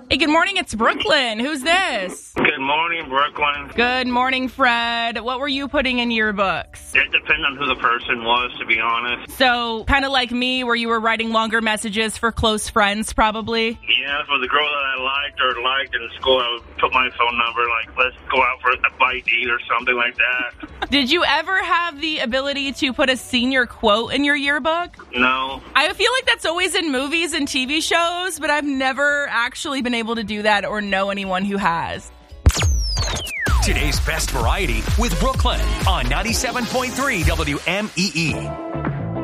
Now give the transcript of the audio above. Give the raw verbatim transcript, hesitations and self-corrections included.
Hey, good morning. It's Brooklyn. Who's this? Good morning, Brooklyn. Good morning, Fred. What were you putting in your books? It depends on who the person was, to be honest. So, kind of like me, where you were writing longer messages for close friends, probably? Yeah, for the girl that I liked or liked in school, I would put my phone number, like, let's go out for a bite to eat or something like that. Did you ever have the ability to put a senior quote in your yearbook? No. I feel like that's always in movies and T V shows, but I've never actually been able to do that or know anyone who has. Today's best variety with Brooklyn on ninety-seven point three W M E E.